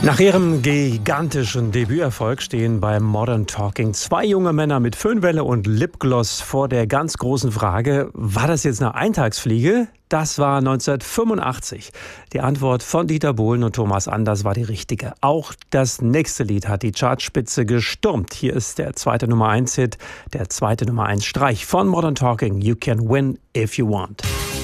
Nach ihrem gigantischen Debüterfolg stehen beim Modern Talking zwei junge Männer mit Föhnwelle und Lipgloss vor der ganz großen Frage: War das jetzt eine Eintagsfliege? Das war 1985. Die Antwort von Dieter Bohlen und Thomas Anders war die richtige. Auch das nächste Lied hat die Chartspitze gestürmt. Hier ist der zweite Nummer 1 Hit, der zweite Nummer 1 Streich von Modern Talking. You can win if you want.